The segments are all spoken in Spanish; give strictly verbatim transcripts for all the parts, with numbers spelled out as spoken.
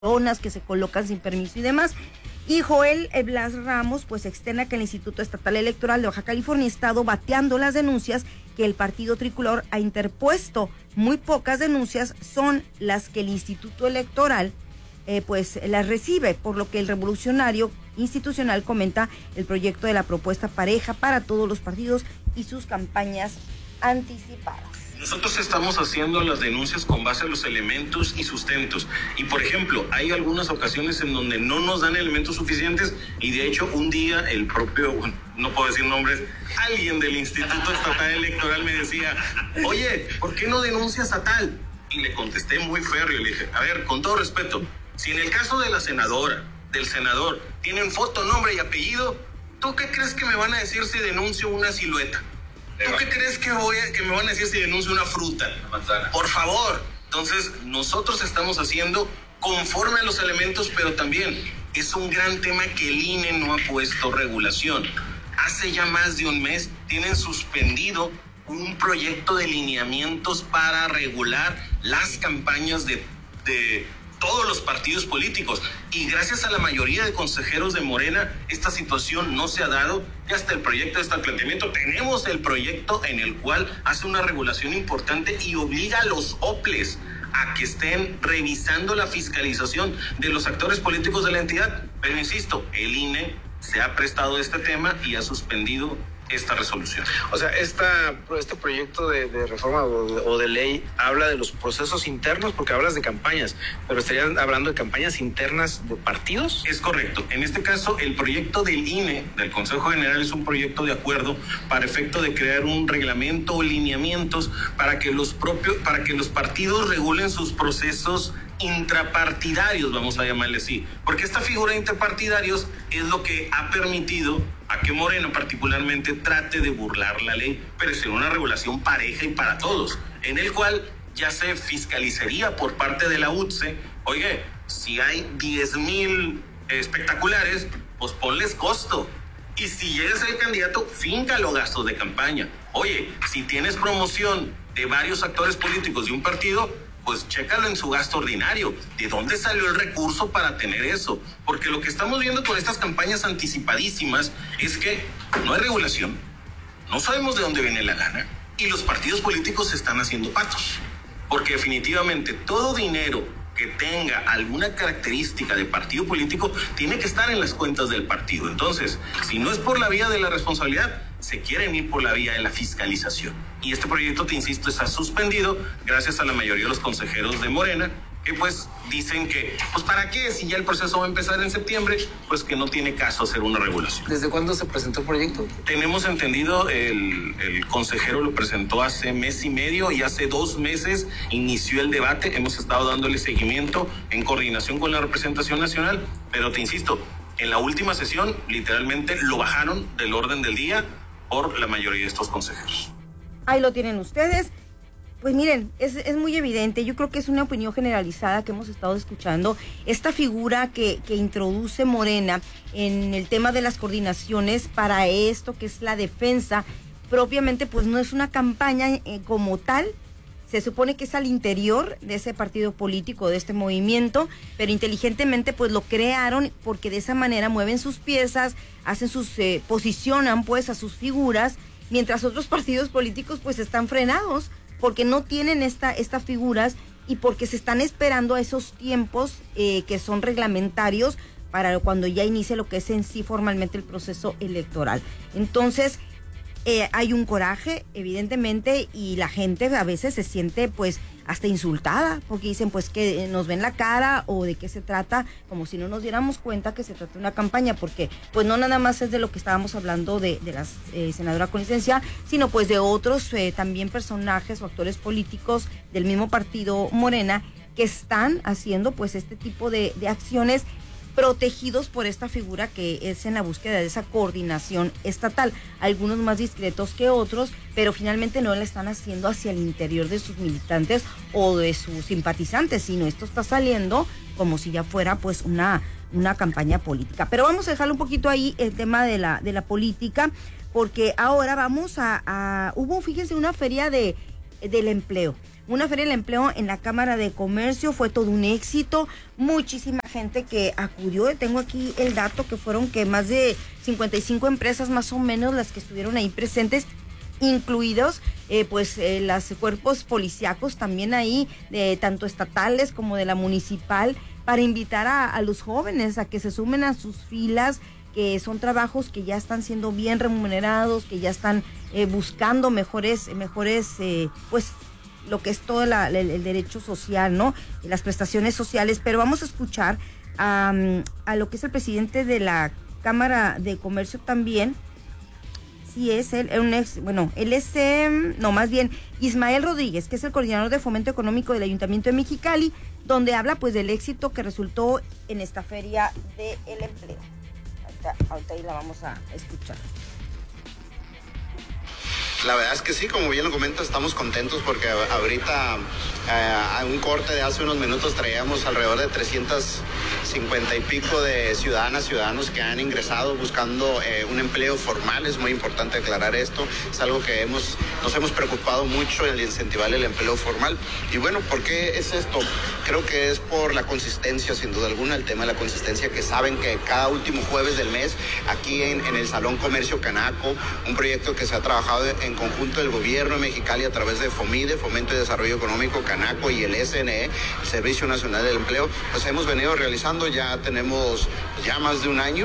zonas que se colocan sin permiso y demás. Y Joel Blas Ramos pues externa que el Instituto Estatal Electoral de Baja California ha estado bateando las denuncias que el partido tricolor ha interpuesto. Muy pocas denuncias son las que el Instituto Electoral eh, pues las recibe, por lo que el revolucionario institucional comenta el proyecto de la propuesta pareja para todos los partidos y sus campañas anticipadas. Nosotros estamos haciendo las denuncias con base a los elementos y sustentos. Y, por ejemplo, hay algunas ocasiones en donde no nos dan elementos suficientes y, de hecho, un día el propio, bueno, no puedo decir nombres, alguien del Instituto Estatal Electoral me decía, oye, ¿por qué no denuncias a tal? Y le contesté muy férreo y le dije, a ver, con todo respeto, si en el caso de la senadora, del senador, tienen foto, nombre y apellido, ¿tú qué crees que me van a decir si denuncio una silueta? ¿Tú qué crees que, voy a, que me van a decir si denuncio una fruta? Una manzana. Por favor. Entonces, nosotros estamos haciendo conforme a los elementos, pero también es un gran tema que el I N E no ha puesto regulación. Hace ya más de un mes tienen suspendido un proyecto de lineamientos para regular las campañas de, de todos los partidos políticos. Y gracias a la mayoría de consejeros de Morena, esta situación no se ha dado. Y hasta el proyecto de este planteamiento, tenemos el proyecto en el cual hace una regulación importante y obliga a los O P L E S a que estén revisando la fiscalización de los actores políticos de la entidad. Pero insisto, el I N E se ha prestado a este tema y ha suspendido esta resolución. O sea, esta, este proyecto de, de reforma o de, o de ley habla de los procesos internos, porque hablas de campañas, pero estarían hablando de campañas internas de partidos. Es correcto. En este caso, el proyecto del I N E, del Consejo General, es un proyecto de acuerdo para efecto de crear un reglamento o lineamientos para que los propios, para que los partidos regulen sus procesos intrapartidarios, vamos a llamarle así, porque esta figura de interpartidarios es lo que ha permitido a que Moreno particularmente trate de burlar la ley, pero es una regulación pareja y para todos, en el cual ya se fiscalizaría por parte de la U T C, oye, si hay diez mil espectaculares, pues ponles costo, y si llegas el candidato, finca los gastos de campaña. Oye, si tienes promoción de varios actores políticos de un partido, pues chécalo en su gasto ordinario. ¿De dónde salió el recurso para tener eso? Porque lo que estamos viendo con estas campañas anticipadísimas es que no hay regulación, no sabemos de dónde viene la lana y los partidos políticos se están haciendo patos. Porque definitivamente todo dinero que tenga alguna característica de partido político tiene que estar en las cuentas del partido. Entonces, si no es por la vía de la responsabilidad, se quieren ir por la vía de la fiscalización. Y este proyecto, te insisto, está suspendido gracias a la mayoría de los consejeros de Morena, que pues dicen que, pues ¿para qué? Si ya el proceso va a empezar en septiembre, pues que no tiene caso hacer una regulación. ¿Desde cuándo se presentó el proyecto? Tenemos entendido, el, el consejero lo presentó hace mes y medio y hace dos meses inició el debate. Hemos estado dándole seguimiento en coordinación con la representación nacional, pero te insisto, en la última sesión literalmente lo bajaron del orden del día por la mayoría de estos consejeros. Ahí lo tienen ustedes. Pues miren, es, es muy evidente, yo creo que es una opinión generalizada que hemos estado escuchando. Esta figura que, que introduce Morena en el tema de las coordinaciones para esto, que es la defensa, propiamente pues no es una campaña eh, como tal. Se supone que es al interior de ese partido político, de este movimiento, pero inteligentemente pues lo crearon porque de esa manera mueven sus piezas, hacen sus, eh, posicionan pues a sus figuras, mientras otros partidos políticos pues están frenados porque no tienen esta, estas figuras y porque se están esperando a esos tiempos eh, que son reglamentarios para cuando ya inicie lo que es en sí formalmente el proceso electoral. Entonces, Eh, hay un coraje, evidentemente, y la gente a veces se siente pues hasta insultada, porque dicen pues que nos ven la cara o de qué se trata, como si no nos diéramos cuenta que se trata de una campaña, porque pues no nada más es de lo que estábamos hablando de, de la eh, senadora con licencia, sino pues de otros eh, también personajes o actores políticos del mismo partido Morena que están haciendo pues este tipo de, de acciones protegidos por esta figura que es en la búsqueda de esa coordinación estatal, algunos más discretos que otros, pero finalmente no la están haciendo hacia el interior de sus militantes o de sus simpatizantes, sino esto está saliendo como si ya fuera pues una, una campaña política. Pero vamos a dejarlo un poquito ahí el tema de la, de la política, porque ahora vamos a, a hubo, fíjense, una feria de, del empleo. una feria del empleo en la Cámara de Comercio, fue todo un éxito, muchísima gente que acudió, tengo aquí el dato que fueron que más de cincuenta y cinco empresas más o menos las que estuvieron ahí presentes, incluidos eh, pues eh, los cuerpos policíacos también ahí, de tanto estatales como de la municipal, para invitar a, a los jóvenes a que se sumen a sus filas, que son trabajos que ya están siendo bien remunerados, que ya están eh, buscando mejores, mejores eh, pues lo que es todo la, el, el derecho social, ¿no? Las prestaciones sociales, pero vamos a escuchar a, a lo que es el presidente de la Cámara de Comercio también. Sí, es él, un ex, bueno, él es, eh, no, más bien, Ismael Rodríguez, que es el coordinador de Fomento Económico del Ayuntamiento de Mexicali, donde habla pues del éxito que resultó en esta feria del empleo. Ahorita, ahorita ahí la vamos a escuchar. La verdad es que sí, como bien lo comento, estamos contentos porque ahorita eh, a un corte de hace unos minutos traíamos alrededor de trescientos cincuenta y pico de ciudadanas, ciudadanos que han ingresado buscando eh, un empleo formal. Es muy importante aclarar esto, es algo que hemos, nos hemos preocupado mucho en incentivar el empleo formal. Y bueno, ¿por qué es esto? Creo que es por la consistencia, sin duda alguna, el tema de la consistencia, que saben que cada último jueves del mes, aquí en, en el Salón Comercio Canaco, un proyecto que se ha trabajado en conjunto del gobierno de Mexicali a través de FOMIDE, Fomento y Desarrollo Económico Canaco, y el S N E, el Servicio Nacional del Empleo, pues hemos venido realizando, ya tenemos ya más de un año.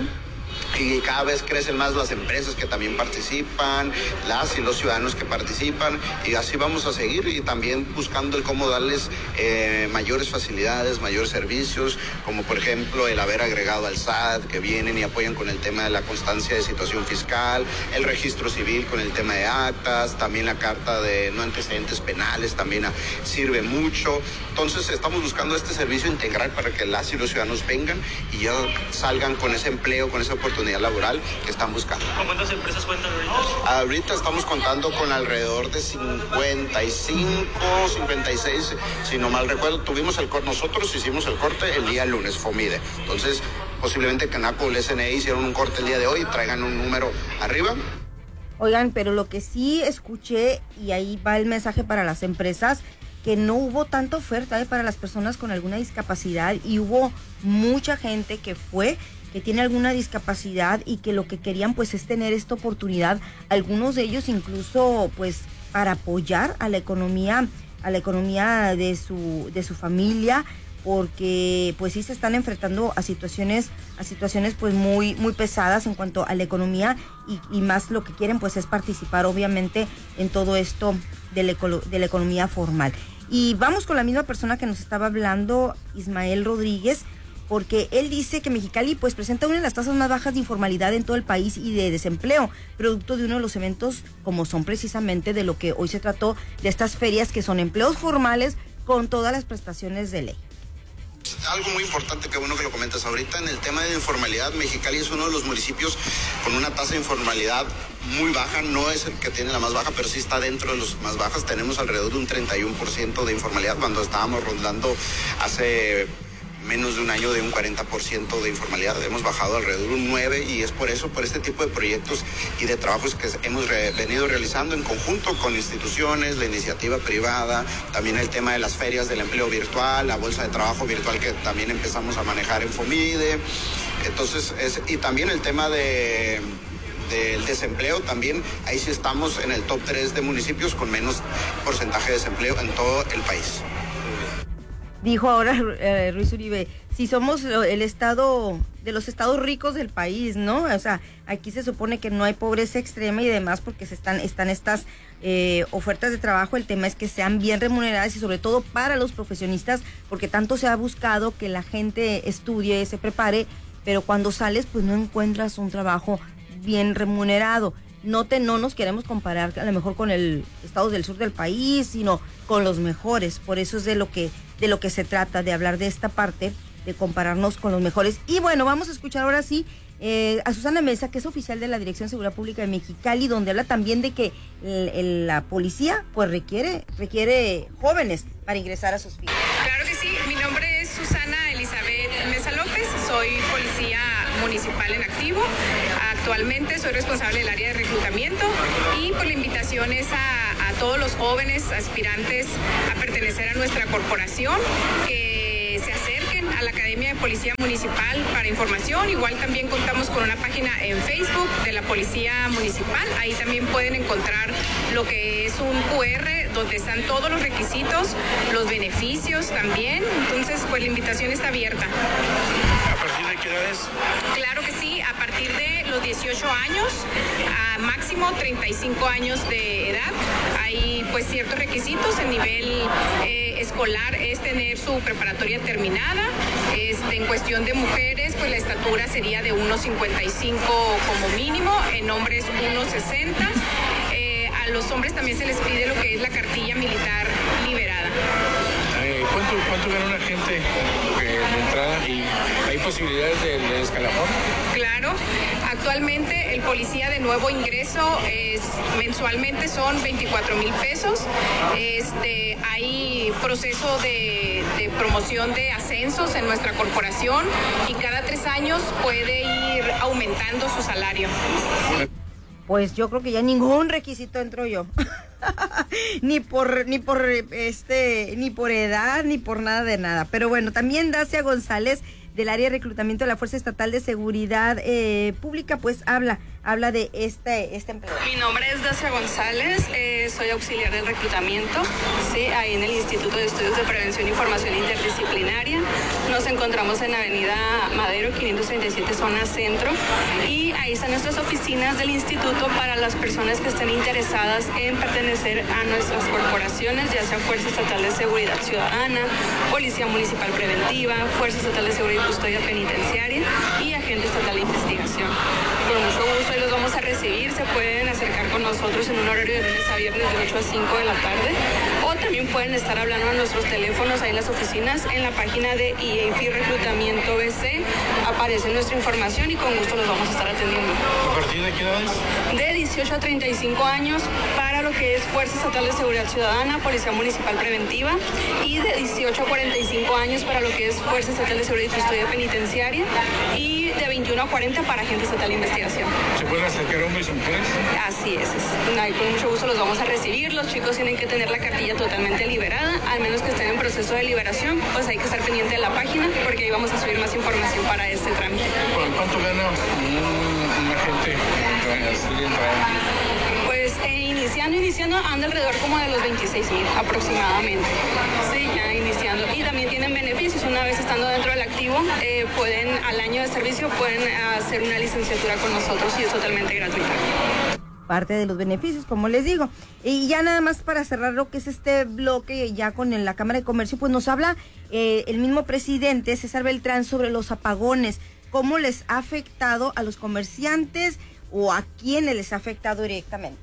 Y cada vez crecen más las empresas que también participan, las y los ciudadanos que participan, y así vamos a seguir, y también buscando el cómo darles eh, mayores facilidades, mayores servicios, como por ejemplo el haber agregado al S A T, que vienen y apoyan con el tema de la constancia de situación fiscal, el registro civil con el tema de actas, también la carta de no antecedentes penales también a, sirve mucho. Entonces estamos buscando este servicio integral para que las y los ciudadanos vengan y ya salgan con ese empleo, con esa oportunidad laboral que están buscando. ¿Con cuántas empresas cuentan ahorita? Ahorita estamos contando con alrededor de cincuenta y cinco, cincuenta y seis, si no mal recuerdo. Tuvimos el corte, nosotros hicimos el corte el día lunes, FOMIDE. Entonces, posiblemente Canaco o el S N E hicieron un corte el día de hoy y traigan un número arriba. Oigan, pero lo que sí escuché, y ahí va el mensaje para las empresas, que no hubo tanta oferta eh, para las personas con alguna discapacidad, y hubo mucha gente que fue, que tiene alguna discapacidad y que lo que querían pues es tener esta oportunidad, algunos de ellos incluso pues para apoyar a la economía, a la economía de su, de su familia, porque pues sí se están enfrentando a situaciones, a situaciones pues muy, muy pesadas en cuanto a la economía, y, y más lo que quieren pues es participar obviamente en todo esto de la, de la economía formal. Y vamos con la misma persona que nos estaba hablando, Ismael Rodríguez, porque él dice que Mexicali pues presenta una de las tasas más bajas de informalidad en todo el país y de desempleo, producto de uno de los eventos como son precisamente de lo que hoy se trató, de estas ferias que son empleos formales con todas las prestaciones de ley. Algo muy importante, que bueno que lo comentas ahorita, en el tema de informalidad, Mexicali es uno de los municipios con una tasa de informalidad muy baja, no es el que tiene la más baja, pero sí está dentro de los más bajas. Tenemos alrededor de un treinta y uno por ciento de informalidad, cuando estábamos rondando hace menos de un año de un cuarenta por ciento de informalidad. Hemos bajado alrededor de un nueve, y es por eso, por este tipo de proyectos y de trabajos que hemos re, venido realizando en conjunto con instituciones, la iniciativa privada, también el tema de las ferias del empleo virtual, la bolsa de trabajo virtual que también empezamos a manejar en FOMIDE. Entonces, es, y también el tema de del desempleo también, ahí sí estamos en el top tres de municipios con menos porcentaje de desempleo en todo el país. Dijo ahora eh, Ruiz Uribe, si somos el estado de los estados ricos del país, ¿no? O sea, aquí se supone que no hay pobreza extrema y demás, porque se están, están estas eh, ofertas de trabajo. El tema es que sean bien remuneradas y sobre todo para los profesionistas, porque tanto se ha buscado que la gente estudie, se prepare, pero cuando sales pues no encuentras un trabajo bien remunerado. No, te, no nos queremos comparar a lo mejor con el estados del sur del país, sino con los mejores. Por eso es de lo que de lo que se trata, de hablar de esta parte, de compararnos con los mejores. Y bueno, vamos a escuchar ahora sí eh, a Susana Mesa, que es oficial de la Dirección de Seguridad Pública de Mexicali, donde habla también de que el, el, la policía pues requiere, requiere jóvenes para ingresar a sus filas. Claro que sí, mi nombre es Susana Elizabeth Mesa López, soy policía municipal en activo. Actualmente soy responsable del área de reclutamiento y pues la invitación es a, a todos los jóvenes aspirantes a pertenecer a nuestra corporación que se acerquen a la Academia de Policía Municipal para información. Igual también contamos con una página en Facebook de la Policía Municipal. Ahí también pueden encontrar lo que es un cu erre donde están todos los requisitos, los beneficios también. Entonces, pues la invitación está abierta. ¿A partir de qué edades? Claro que sí, a partir de los dieciocho años, a máximo treinta y cinco años de edad. Hay pues ciertos requisitos. El nivel eh, escolar es tener su preparatoria terminada. Este, en cuestión de mujeres, pues la estatura sería de uno cincuenta y cinco como mínimo, en hombres uno sesenta. Eh, a los hombres también se les pide lo que es la cartilla militar liberada. Eh, ¿cuánto, ¿Cuánto gana una gente eh, de entrada y hay posibilidades de, de escalafón? Claro, actualmente el policía de nuevo ingreso es, mensualmente son veinticuatro mil pesos. Este, hay proceso de, de promoción de ascensos en nuestra corporación y cada tres años puede ir aumentando su salario. Pues yo creo que ya ningún requisito entro yo. ni por ni por este ni por edad ni por nada de nada. Pero bueno, también Dacia González del área de reclutamiento de la Fuerza Estatal de Seguridad eh, Pública, pues habla habla de este este empleo. Mi nombre es Dacia González, eh, soy auxiliar del reclutamiento, sí, ahí en el Instituto de Estudios de Prevención y Formación Interdisciplinaria. Nos encontramos en Avenida Madero, quinientos treinta y siete, zona centro, y ahí están nuestras oficinas del instituto para las personas que estén interesadas en pertenecer a nuestras corporaciones, ya sea Fuerza Estatal de Seguridad Ciudadana, Policía Municipal Preventiva, Fuerza Estatal de Seguridad y Custodia Penitenciaria y Agente Estatal de Investigación. Con mucho gusto ahí los vamos a recibir, se pueden acercar con nosotros en un horario de lunes a viernes de ocho a cinco de la tarde, o también pueden estar hablando a nuestros teléfonos ahí en las oficinas. En la página de I A F I Reclutamiento B C aparece nuestra información y con gusto los vamos a estar atendiendo. ¿A partir de qué edades? De dieciocho a treinta y cinco años para lo que es Fuerza Estatal de Seguridad Ciudadana, Policía Municipal Preventiva, y de dieciocho a cuarenta y cinco años para lo que es Fuerza Estatal de Seguridad y Custodia Penitenciaria, y de veintiuno a cuarenta para Agente Estatal de Investigación. ¿Se pueden acercar hombres y mujeres? Así es, es. Ahí con mucho gusto los vamos a recibir. Los chicos tienen que tener la cartilla totalmente liberada, al menos que estén en proceso de liberación, pues hay que estar pendiente de la página porque ahí vamos a subir más información para este trámite. ¿Cuánto gana un, un agente de entrada? Pues eh, iniciando, iniciando anda alrededor como de los veintiséis mil aproximadamente. Sí, ya iniciando. Y también tienen beneficios. Una vez estando dentro del activo, eh, pueden, al año de servicio, pueden hacer una licenciatura con nosotros y es totalmente gratuita. Parte de los beneficios, como les digo. Y ya nada más para cerrar lo que es este bloque, ya con la Cámara de Comercio, pues nos habla eh, el mismo presidente, César Beltrán, sobre los apagones, cómo les ha afectado a los comerciantes o a quiénes les ha afectado directamente.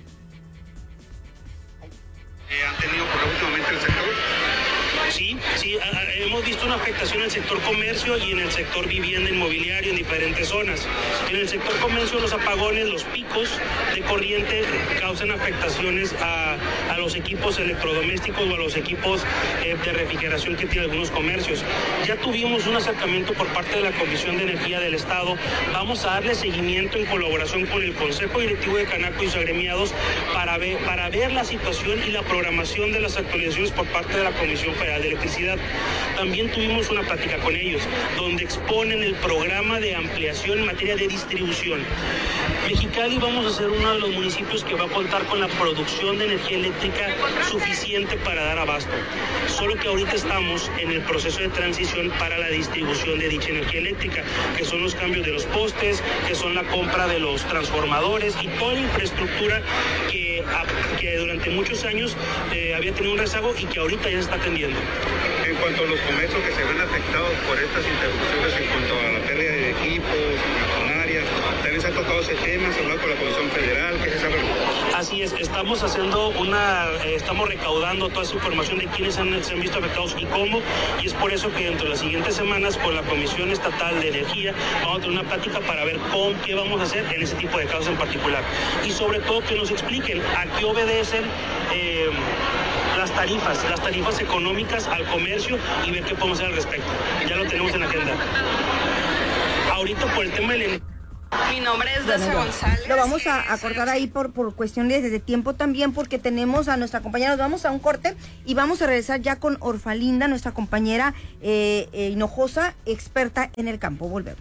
Eh, ¿Han tenido por últimamente el sector? Sí, sí, a, a, hemos visto una afectación en el sector comercio y en el sector vivienda inmobiliario en diferentes zonas. En el sector comercio los apagones, los picos de corriente causan afectaciones a, a los equipos electrodomésticos o a los equipos eh, de refrigeración que tienen algunos comercios. Ya tuvimos un acercamiento por parte de la Comisión de Energía del Estado. Vamos a darle seguimiento en colaboración con el Consejo Directivo de Canaco y sus agremiados para ver, para ver la situación y la programación de las actualizaciones por parte de la Comisión Federal de Electricidad. También tuvimos una plática con ellos donde exponen el programa de ampliación en materia de distribución. Mexicali vamos a ser uno de los municipios que va a contar con la producción de energía eléctrica suficiente para dar abasto. Solo que ahorita estamos en el proceso de transición para la distribución de dicha energía eléctrica, que son los cambios de los postes, que son la compra de los transformadores y toda la infraestructura que, que durante muchos años eh, había tenido un rezago y que ahorita ya se está atendiendo. En cuanto a los comercios que se ven afectados por estas interrupciones en cuanto a la pérdida de equipos, maquinarias, también se ha tocado ese tema, se habla con la Comisión Federal, ¿qué se sabe? Así es, estamos haciendo una, eh, estamos recaudando toda esa información de quiénes han, se han visto afectados y cómo, y es por eso que dentro de las siguientes semanas con la Comisión Estatal de Energía vamos a tener una plática para ver cómo, qué vamos a hacer en ese tipo de casos en particular. Y sobre todo que nos expliquen a qué obedecen eh, las tarifas, las tarifas económicas al comercio y ver qué podemos hacer al respecto. Ya lo tenemos en la agenda. Ahorita por el tema del... Mi nombre es Bueno, Dulce ya. González. Lo vamos a eh, acordar ahí por, por cuestiones de tiempo también, porque tenemos a nuestra compañera, nos vamos a un corte y vamos a regresar ya con Orfalinda, nuestra compañera eh, eh, Hinojosa, experta en el campo. Volvemos.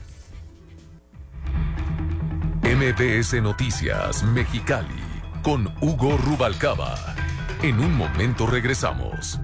M B S Noticias Mexicali con Hugo Rubalcaba. En un momento regresamos.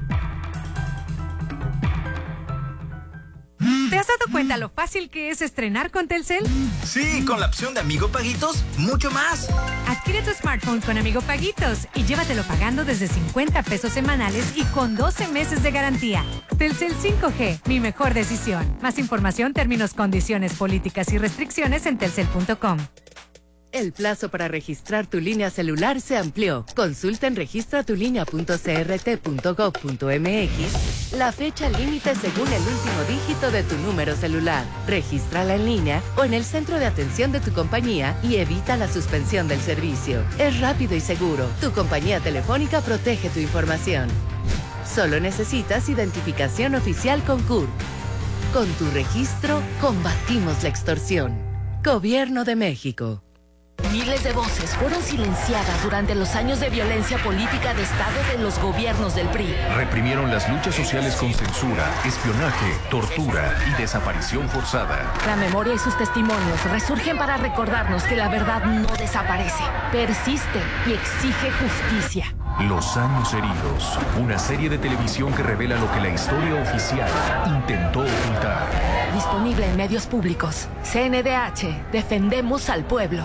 ¿Te has dado cuenta lo fácil que es estrenar con Telcel? Sí, con la opción de Amigo Paguitos, mucho más. Adquiere tu smartphone con Amigo Paguitos y llévatelo pagando desde cincuenta pesos semanales y con doce meses de garantía. Telcel cinco G, mi mejor decisión. Más información, términos, condiciones, políticas y restricciones en telcel punto com. El plazo para registrar tu línea celular se amplió. Consulta en registra tu línea punto c r t punto gov punto m x la fecha límite según el último dígito de tu número celular. Regístrala en línea o en el centro de atención de tu compañía y evita la suspensión del servicio. Es rápido y seguro. Tu compañía telefónica protege tu información. Solo necesitas identificación oficial con C U R. Con tu registro, combatimos la extorsión. Gobierno de México. Miles de voces fueron silenciadas durante los años de violencia política de Estado de los gobiernos del P R I. Reprimieron las luchas sociales con censura, espionaje, tortura y desaparición forzada. La memoria y sus testimonios resurgen para recordarnos que la verdad no desaparece, persiste y exige justicia. Los años heridos, una serie de televisión que revela lo que la historia oficial intentó ocultar. Disponible en medios públicos. C N D H, defendemos al pueblo.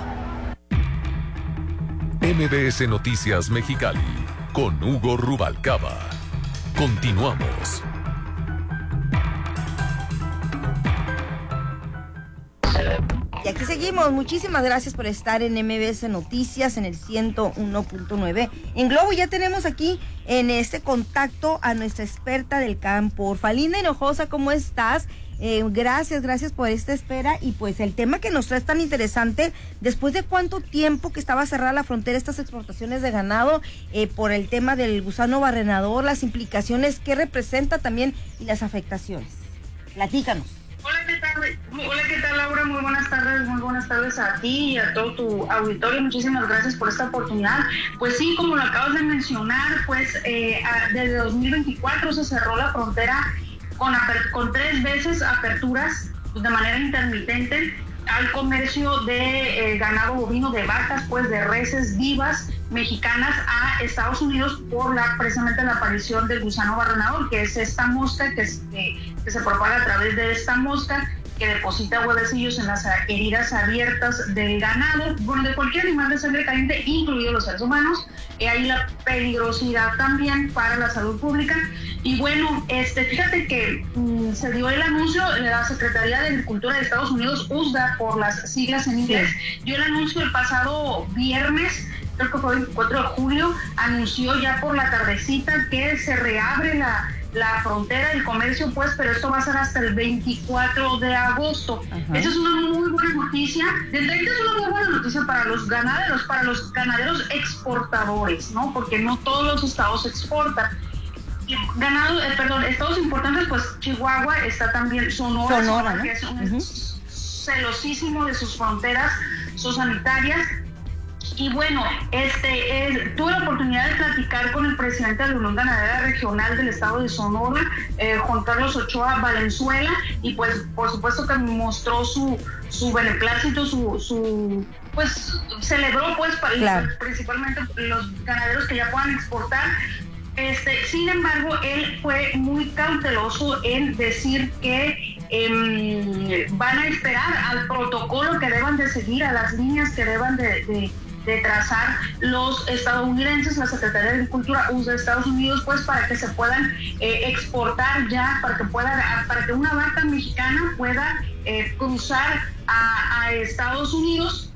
M B S Noticias Mexicali con Hugo Rubalcaba. Continuamos. Y aquí seguimos. Muchísimas gracias por estar en M B S Noticias en el ciento uno punto nueve. En Globo ya tenemos aquí en este contacto a nuestra experta del campo, Orfalinda Hinojosa. ¿Cómo estás? Eh, gracias, gracias por esta espera. Y pues el tema que nos trae es tan interesante. Después de cuánto tiempo que estaba cerrada la frontera, estas exportaciones de ganado eh, por el tema del gusano barrenador, las implicaciones que representa también y las afectaciones. Platícanos. Hola, ¿qué tal? Hola, ¿qué tal, Laura? Muy buenas tardes, muy buenas tardes a ti y a todo tu auditorio. Muchísimas gracias por esta oportunidad. Pues sí, como lo acabas de mencionar, pues eh, a, desde dos mil veinticuatro se cerró la frontera con, con tres veces aperturas de manera intermitente al comercio de eh, ganado bovino, de vacas, pues de reses vivas mexicanas a Estados Unidos por la precisamente la aparición del gusano barrenador, que es esta mosca que, es, que, que se propaga a través de esta mosca que deposita huevecillos en las heridas abiertas del ganado, bueno, de cualquier animal de sangre caliente, incluidos los seres humanos. Y ahí la peligrosidad también para la salud pública. Y bueno, este, fíjate que mmm, se dio el anuncio de la Secretaría de Agricultura de Estados Unidos, U S D A por las siglas en inglés, sí. dio el anuncio el pasado viernes, creo que fue el veinticuatro de julio, anunció ya por la tardecita que se reabre la, la frontera del comercio, pues, pero esto va a ser hasta el veinticuatro de agosto. Ajá. Esa es una muy buena noticia. Desde ahí es una muy buena noticia para los ganaderos, para los ganaderos exportadores, ¿no? Porque no todos los estados exportan. Ganado, eh, perdón, estados importantes, pues Chihuahua, está también Sonora, Sonora, Sonora ¿no? que es un uh-huh. celosísimo de sus fronteras zoosanitarias. Y bueno, este, eh, tuve la oportunidad de platicar con el presidente de la Unión Ganadera Regional del estado de Sonora, eh, Juan Carlos Ochoa Valenzuela, y pues por supuesto que mostró su, su beneplácito, su, su pues celebró pues claro. principalmente los ganaderos que ya puedan exportar. Este, sin embargo, él fue muy cauteloso en decir que eh, van a esperar al protocolo que deban de seguir, a las líneas que deban de, de, de trazar los estadounidenses, la Secretaría de Agricultura U S D A de Estados Unidos, pues para que se puedan eh, exportar ya, para que pueda, para que una vaca mexicana pueda eh, cruzar a, a Estados Unidos.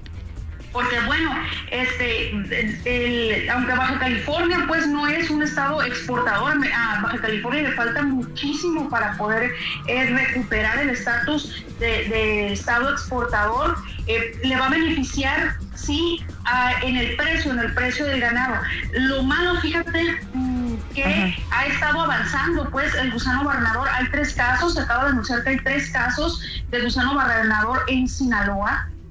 Porque bueno, este, el, el, aunque Baja California pues no es un estado exportador, a Baja California le falta muchísimo para poder eh, recuperar el estatus de, de estado exportador, eh, le va a beneficiar sí a, en el precio, en el precio del ganado. Lo malo, fíjate mmm, que Ajá. ha estado avanzando pues el gusano barrenador. Hay tres casos, se acaba de anunciar que hay tres casos de gusano barrenador en Sinaloa.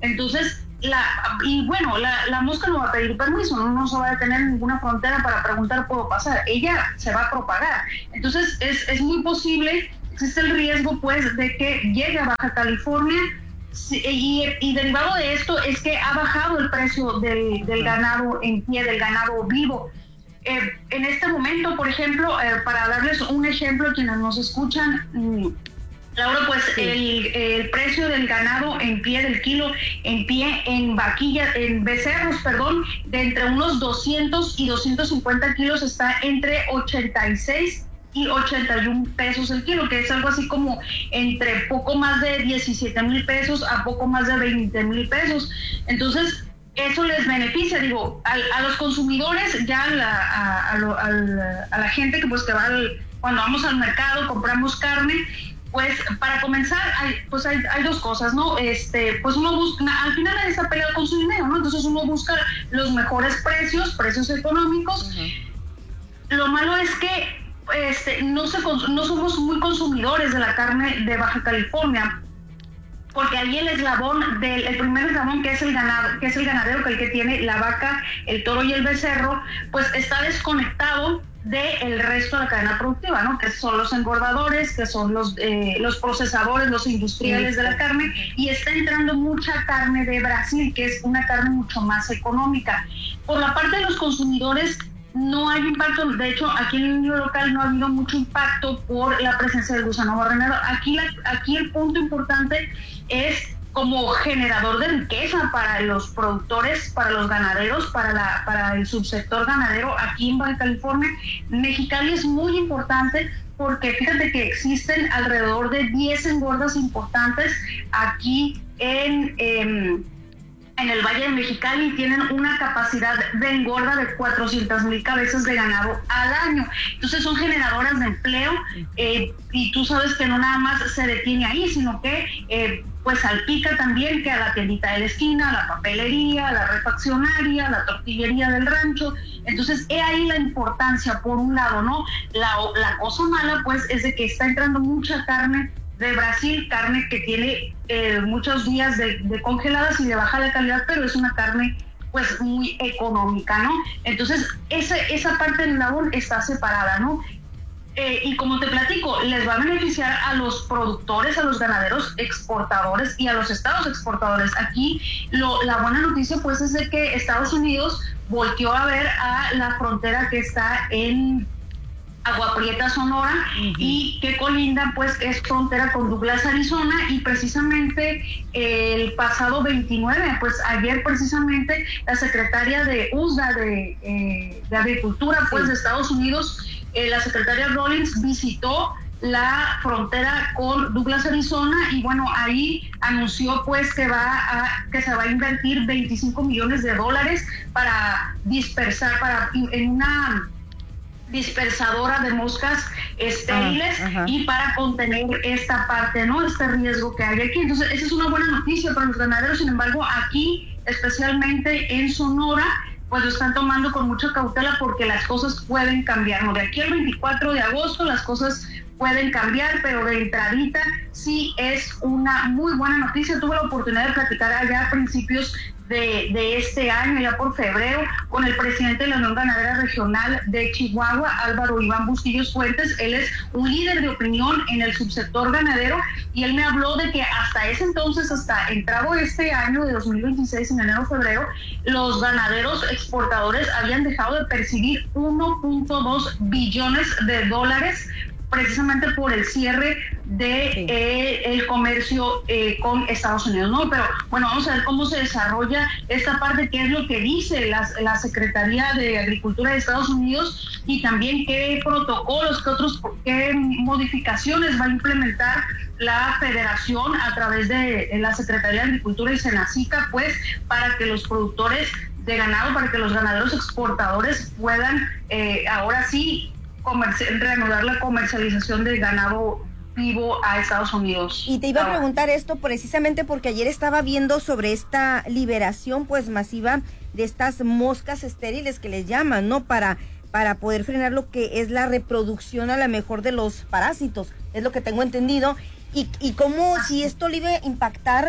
Entonces, la, y bueno, la, la mosca no va a pedir permiso, no, no se va a detener en ninguna frontera para preguntar, ¿puedo pasar? Ella se va a propagar. Entonces, es, es muy posible, existe el riesgo, pues, de que llegue a Baja California. Sí, y, y derivado de esto es que ha bajado el precio del, del ganado en pie, del ganado vivo. Eh, en este momento, por ejemplo, eh, para darles un ejemplo a quienes nos escuchan, mmm, Laura, pues sí. el, el precio del ganado en pie, del kilo en pie, en vaquillas, en becerros, perdón, de entre unos doscientos y doscientos cincuenta kilos está entre ochenta y seis y ochenta y uno pesos el kilo, que es algo así como entre poco más de diecisiete mil pesos a poco más de veinte mil pesos. Entonces, eso les beneficia, digo, a, a los consumidores, ya a la, a, a, lo, a, la, a la gente que pues que va al, cuando vamos al mercado, compramos carne. Pues para comenzar, hay, pues hay, hay dos cosas, ¿no? Este, pues uno busca, al final de esta pelea con su dinero, ¿no? Entonces uno busca los mejores precios, precios económicos. Uh-huh. Lo malo es que este, no, se, no somos muy consumidores de la carne de Baja California, porque ahí el eslabón del el primer eslabón, que es el ganado, que es el ganadero, que el que tiene la vaca, el toro y el becerro, pues está desconectado del resto de la cadena productiva, ¿no? Que son los engordadores, que son los eh, los procesadores, los industriales sí, de la carne, y está entrando mucha carne de Brasil, que es una carne mucho más económica. Por la parte de los consumidores no hay impacto, de hecho aquí en el medio local no ha habido mucho impacto por la presencia del gusano barrenero. Aquí, la, aquí el punto importante es como generador de riqueza para los productores, para los ganaderos, para la para el subsector ganadero aquí en Baja California. Mexicali es muy importante porque fíjate que existen alrededor de diez engordas importantes aquí en, en, en el Valle de Mexicali, y tienen una capacidad de engorda de cuatrocientas mil cabezas de ganado al año. Entonces son generadoras de empleo, eh, y tú sabes que no nada más se detiene ahí, sino que eh, pues salpica también que a la tiendita de la esquina, a la papelería, a la refaccionaria, a la tortillería del rancho. Entonces, he ahí la importancia, por un lado, ¿no? La, la cosa mala, pues, es de que está entrando mucha carne de Brasil, carne que tiene eh, muchos días de, de congeladas y de baja de calidad, pero es una carne, pues, muy económica, ¿no? Entonces, esa, esa parte del labor está separada, ¿no? Eh, y como te platico, les va a beneficiar a los productores, a los ganaderos exportadores y a los estados exportadores. Aquí lo, la buena noticia pues es de que Estados Unidos volteó a ver a la frontera que está en Agua Prieta, Sonora, uh-huh. y que colinda pues es frontera con Douglas, Arizona, y precisamente el pasado veintinueve, pues ayer precisamente la secretaria de U S D A de, eh, de Agricultura pues sí. de Estados Unidos, Eh, la secretaria Rawlings visitó la frontera con Douglas, Arizona, y bueno, ahí anunció pues que va a que se va a invertir veinticinco millones de dólares para dispersar, para en una dispersadora de moscas estériles, ah, y para contener esta parte, ¿no? Este riesgo que hay aquí. Entonces, esa es una buena noticia para los ganaderos. Sin embargo, aquí, especialmente en Sonora, pues lo están tomando con mucha cautela porque las cosas pueden cambiar, ¿no? De aquí al veinticuatro de agosto las cosas pueden cambiar, pero de entradita sí es una muy buena noticia. Tuve la oportunidad de platicar allá a principios de, de este año, ya por febrero, con el presidente de la Unión Ganadera Regional de Chihuahua, Álvaro Iván Bustillos Fuentes. Él es un líder de opinión en el subsector ganadero, y él me habló de que hasta ese entonces, hasta entrado este año de dos mil veintiséis, en enero, febrero, los ganaderos exportadores habían dejado de percibir uno punto dos billones de dólares precisamente por el cierre de sí. eh, el comercio eh, con Estados Unidos, ¿no? Pero bueno, vamos a ver cómo se desarrolla esta parte, qué es lo que dice la, la Secretaría de Agricultura de Estados Unidos, y también qué protocolos, qué otros, qué modificaciones va a implementar la Federación a través de la Secretaría de Agricultura y Senacica, pues, para que los productores de ganado, para que los ganaderos exportadores puedan eh, ahora sí Comerci- reanudar la comercialización del ganado vivo a Estados Unidos. Y te iba a preguntar esto precisamente porque ayer estaba viendo sobre esta liberación pues masiva de estas moscas estériles que les llaman, ¿no? Para, para poder frenar lo que es la reproducción a la mejor de los parásitos, es lo que tengo entendido. Y, y cómo si esto le iba a impactar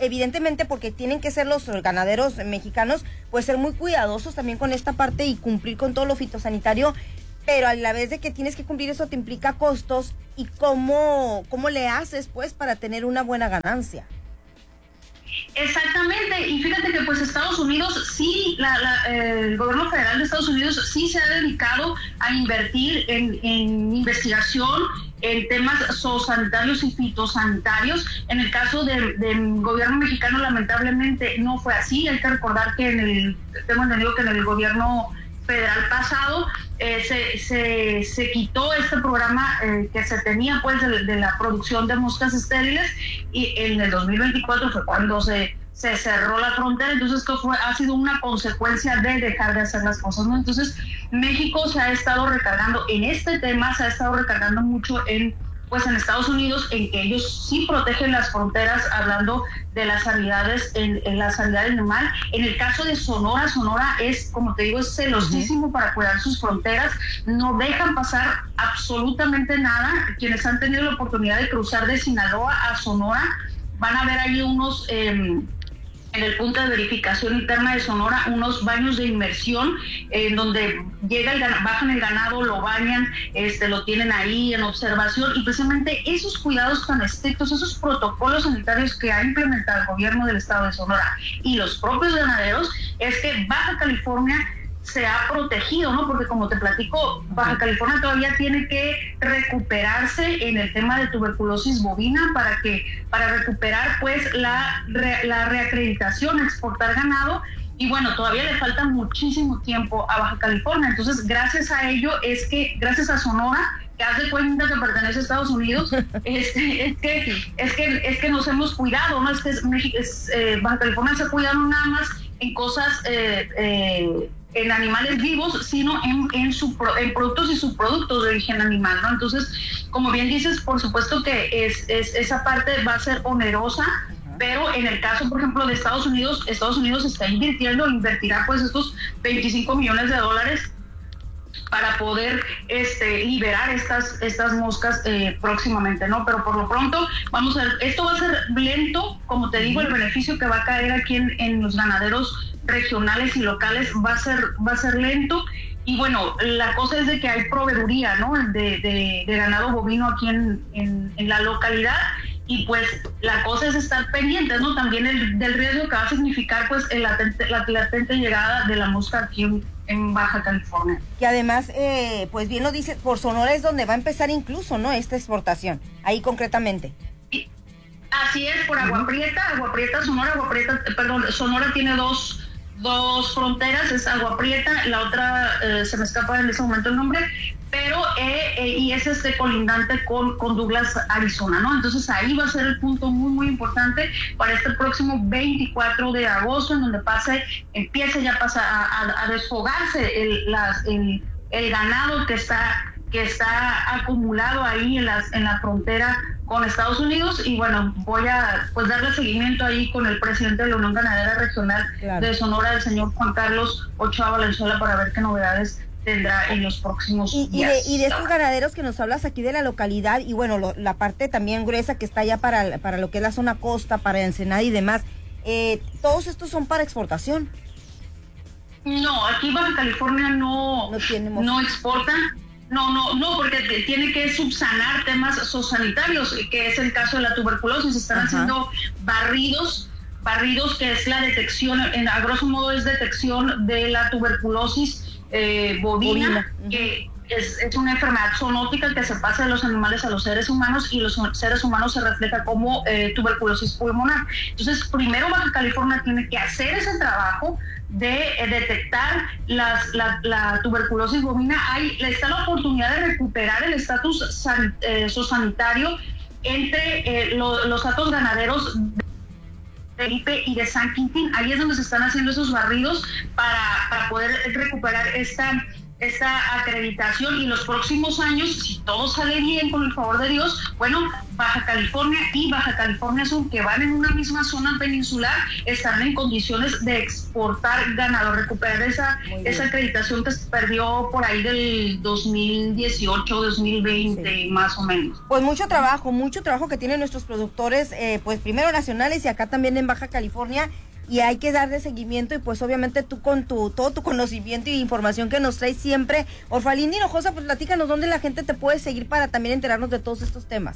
evidentemente porque tienen que ser los ganaderos mexicanos, pues ser muy cuidadosos también con esta parte y cumplir con todo lo fitosanitario, pero a la vez de que tienes que cumplir eso te implica costos y cómo, cómo le haces pues para tener una buena ganancia. Exactamente, y fíjate que pues Estados Unidos sí, la, la, el gobierno federal de Estados Unidos sí se ha dedicado a invertir en, en investigación, en temas zoosanitarios y fitosanitarios. En el caso del, del gobierno mexicano lamentablemente no fue así. Hay que recordar que en el, tengo entendido que en el gobierno federal pasado eh, se, se, se quitó este programa eh, que se tenía pues de, de la producción de moscas estériles, y en el dos mil veinticuatro fue cuando se, se cerró la frontera. Entonces esto fue, ha sido una consecuencia de dejar de hacer las cosas, ¿no? Entonces México se ha estado recargando en este tema, se ha estado recargando mucho en pues en Estados Unidos, en que ellos sí protegen las fronteras, hablando de las sanidades, en, en la sanidad animal. En el caso de Sonora, Sonora es, como te digo, es celosísimo uh-huh. para cuidar sus fronteras, no dejan pasar absolutamente nada. Quienes han tenido la oportunidad de cruzar de Sinaloa a Sonora, van a ver ahí unos... Eh, en el punto de verificación interna de Sonora, unos baños de inmersión eh, en donde llega el, bajan el ganado, lo bañan, este, lo tienen ahí en observación, y precisamente esos cuidados tan estrictos, esos protocolos sanitarios que ha implementado el gobierno del estado de Sonora y los propios ganaderos, es que Baja California se ha protegido, ¿no? Porque como te platico, Baja California todavía tiene que recuperarse en el tema de tuberculosis bovina para que para recuperar pues la, re, la reacreditación, exportar ganado, y bueno, todavía le falta muchísimo tiempo a Baja California. Entonces, gracias a ello es que, gracias a Sonora, que hace cuenta que pertenece a Estados Unidos, este, es, que, es, que, es que nos hemos cuidado, ¿no? Es que es, es, eh, Baja California se ha cuidado nada más en cosas... Eh, eh, en animales vivos, sino en, en, su, en productos y subproductos de origen animal, ¿no? Entonces, como bien dices, por supuesto que es, es esa parte va a ser onerosa, uh-huh. pero en el caso, por ejemplo, de Estados Unidos, Estados Unidos está invirtiendo, invertirá pues estos veinticinco millones de dólares para poder este, liberar estas, estas moscas eh, próximamente, ¿no? Pero por lo pronto, vamos a ver, esto va a ser lento, como te digo, el beneficio que va a caer aquí en, en los ganaderos regionales y locales va a ser va a ser lento, y bueno, la cosa es de que hay proveeduría, ¿no? de, de, de ganado bovino aquí en, en, en la localidad, y pues la cosa es estar pendientes, ¿no? También el, del riesgo que va a significar pues el latente, la latente llegada de la mosca aquí en, en Baja California. Y además, eh, pues bien lo dice, por Sonora es donde va a empezar incluso, ¿no? Esta exportación, ahí concretamente. Así es, por Agua Prieta, Agua Prieta, Sonora, Agua Prieta, perdón, Sonora tiene dos dos fronteras, es Agua Prieta, la otra eh, se me escapa en ese momento el nombre, pero eh, eh, y es este colindante con, con Douglas, Arizona, ¿no? Entonces ahí va a ser el punto muy muy importante para este próximo veinticuatro de agosto, en donde pase, empiece ya pasa a, a, a desfogarse el, las, el, el ganado que está que está acumulado ahí en las en la frontera con Estados Unidos. Y bueno, voy a pues darle seguimiento ahí con el presidente de la Unión Ganadera Regional claro. de Sonora, el señor Juan Carlos Ochoa Valenzuela, para ver qué novedades tendrá en los próximos y, días. Y de, y de estos ganaderos que nos hablas aquí de la localidad, y bueno, lo, la parte también gruesa que está allá para, para lo que es la zona costa, para Ensenada y demás, eh, ¿todos estos son para exportación? No, aquí Baja California no, no, tenemos... no exporta. No, no, no, porque tiene que subsanar temas zoosanitarios, que es el caso de la tuberculosis. Están Ajá. haciendo barridos, barridos que es la detección, en, a grosso modo es detección de la tuberculosis eh, bovina, bovina. Uh-huh. que es, es una enfermedad zoonótica que se pasa de los animales a los seres humanos, y los seres humanos se refleja como eh, tuberculosis pulmonar. Entonces, primero Baja California tiene que hacer ese trabajo de eh, detectar las, la, la tuberculosis bovina. Hay, está la oportunidad de recuperar el estatus san, eh, sanitario entre eh, lo, los datos ganaderos de Felipe y de San Quintín. Ahí es donde se están haciendo esos barridos para, para poder recuperar esta esta acreditación y los próximos años, si todo sale bien con el favor de Dios, bueno, Baja California y Baja California Sur, que van en una misma zona peninsular, estarán en condiciones de exportar ganado, recuperar esa, esa acreditación que se perdió por ahí del dos mil dieciocho, dos mil veinte, sí, más o menos. Pues mucho trabajo, mucho trabajo que tienen nuestros productores, eh, pues primero nacionales y acá también en Baja California, y hay que darle seguimiento, y pues obviamente tú con tu todo tu conocimiento y información que nos traes siempre, Orfalinda Hinojosa, pues platícanos dónde la gente te puede seguir para también enterarnos de todos estos temas.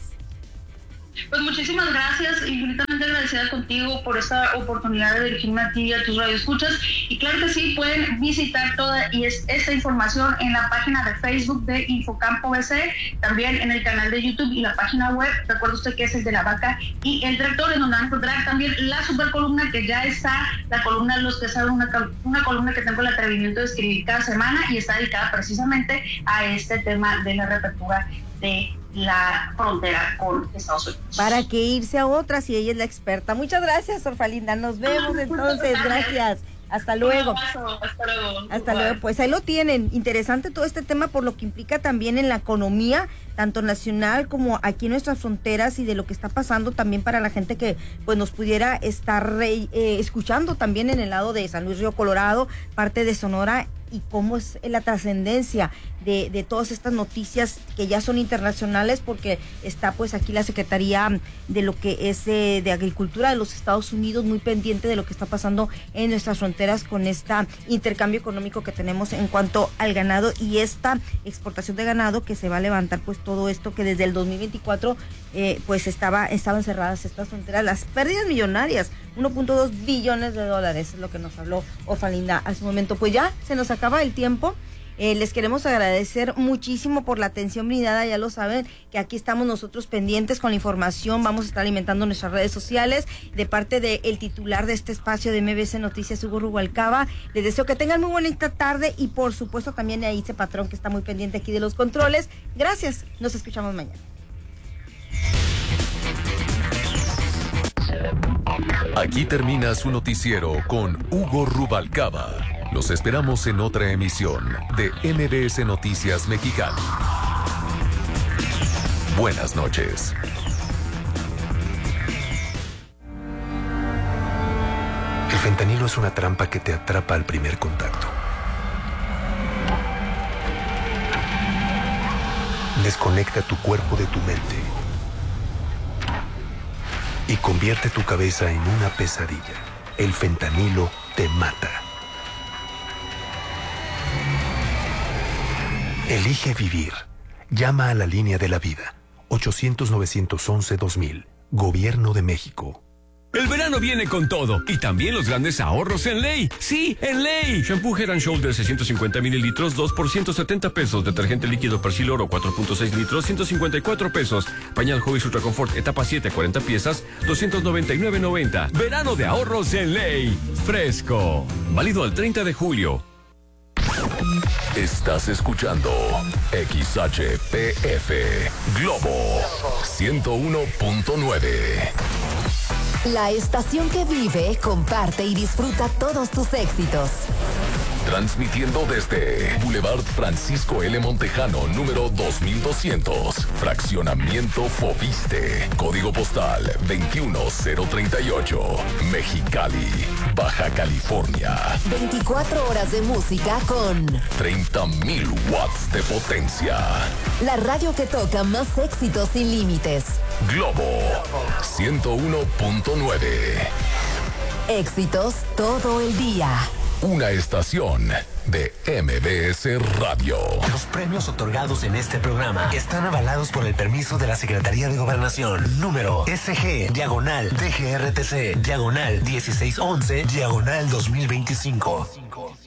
Pues muchísimas gracias, infinitamente agradecida contigo por esta oportunidad de dirigirme a ti y a tus radioescuchas, y claro que sí, pueden visitar toda y es, esta información en la página de Facebook de Infocampo B C, también en el canal de YouTube y la página web, recuerde usted que es el de la vaca y el tractor, en donde van a encontrar también la super columna que ya está, la columna Los que saben, una, una columna que tengo el atrevimiento de escribir cada semana y está dedicada precisamente a este tema de la reapertura de la frontera con Estados Unidos. Para que irse a otra si ella es la experta. Muchas gracias, Orfalinda. Nos vemos entonces. Gracias. Hasta luego. Hasta luego. Hasta luego. Pues ahí lo tienen. Interesante todo este tema por lo que implica también en la economía, tanto nacional como aquí en nuestras fronteras, y de lo que está pasando también para la gente que pues nos pudiera estar eh, escuchando también en el lado de San Luis Río Colorado, parte de Sonora, y cómo es la trascendencia de, de todas estas noticias que ya son internacionales, porque está pues aquí la Secretaría de lo que es eh, de Agricultura de los Estados Unidos muy pendiente de lo que está pasando en nuestras fronteras con este intercambio económico que tenemos en cuanto al ganado y esta exportación de ganado que se va a levantar, pues todo esto que desde el dos mil veinticuatro eh, pues estaba estaban cerradas estas fronteras, las pérdidas millonarias, uno punto dos billones de dólares, es lo que nos habló Orfalinda hace un momento. Pues ya se nos acaba el tiempo. Eh, les queremos agradecer muchísimo por la atención brindada, ya lo saben que aquí estamos nosotros pendientes con la información, vamos a estar alimentando nuestras redes sociales de parte del titular de este espacio de M B C Noticias, Hugo Rubalcaba. Les deseo que tengan muy bonita tarde y por supuesto también a Itze Patrón, que está muy pendiente aquí de los controles. Gracias, nos escuchamos mañana. Aquí termina su noticiero con Hugo Rubalcaba. Los esperamos en otra emisión de M B S Noticias Mexicali. Buenas noches. El fentanilo es una trampa que te atrapa al primer contacto. Desconecta tu cuerpo de tu mente y convierte tu cabeza en una pesadilla. El fentanilo te mata. Elige vivir. Llama a la línea de la vida. ochocientos, novecientos once, dos mil. Gobierno de México. El verano viene con todo y también los grandes ahorros en Ley. Sí, en Ley. Shampoo Head and Shoulders seiscientos cincuenta mililitros, dos por ciento setenta pesos. Detergente líquido Persil Oro cuatro punto seis litros, ciento cincuenta y cuatro pesos. Pañal Hobbies Ultra Confort etapa siete, cuarenta piezas, doscientos noventa y nueve noventa. Verano de ahorros en Ley. Fresco. Válido al treinta de julio. Estás escuchando X H P F Globo ciento uno punto nueve. La estación que vive, comparte y disfruta todos tus éxitos. Transmitiendo desde Boulevard Francisco L. Montejano, número dos mil doscientos. Fraccionamiento Fobiste. Código postal veintiuno cero treinta y ocho. Mexicali, Baja California. veinticuatro horas de música con treinta mil watts de potencia. La radio que toca más éxitos sin límites. Globo ciento uno punto nueve. Éxitos todo el día. Una estación de M B S Radio. Los premios otorgados en este programa están avalados por el permiso de la Secretaría de Gobernación. Número S G, diagonal, D G R T C, diagonal dieciséis once, diagonal dos mil veinticinco.